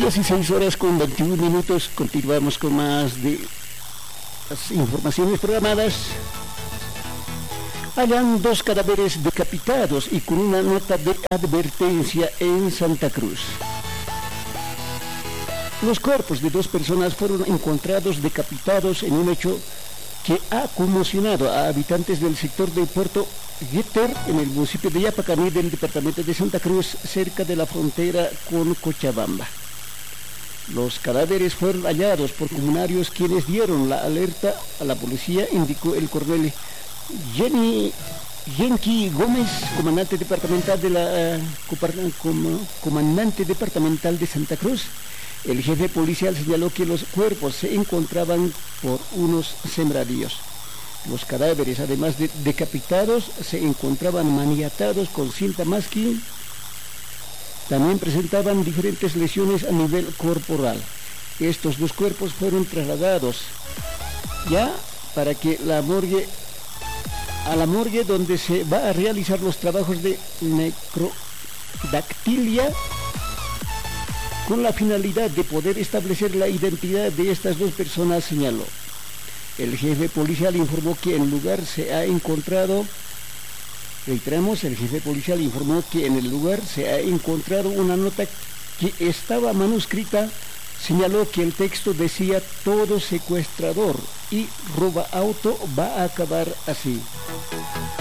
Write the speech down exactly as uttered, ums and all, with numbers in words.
dieciséis horas con veintiún minutos, continuamos con más de las informaciones programadas. Hallan dos cadáveres decapitados y con una nota de advertencia en Santa Cruz. Los cuerpos de dos personas fueron encontrados decapitados en un hecho que ha conmocionado a habitantes del sector del Puerto Getter en el municipio de Yapacaní del departamento de Santa Cruz, cerca de la frontera con Cochabamba. Los cadáveres fueron hallados por comunarios quienes dieron la alerta a la policía, indicó el coronel Jenny Yenki Gómez, comandante departamental de la uh, com, comandante departamental de Santa Cruz. El jefe policial señaló que los cuerpos se encontraban por unos sembradíos. Los cadáveres, además de decapitados, se encontraban maniatados con cinta masking. También presentaban diferentes lesiones a nivel corporal. Estos dos cuerpos fueron trasladados ya para que la morgue, a la morgue donde se va a realizar los trabajos de necrodactilia, con la finalidad de poder establecer la identidad de estas dos personas, señaló. El jefe policial informó que en el lugar se ha encontrado, reiteramos, el jefe policial informó que en el lugar se ha encontrado una nota que estaba manuscrita. Señaló que el texto decía: todo secuestrador y roba auto va a acabar así.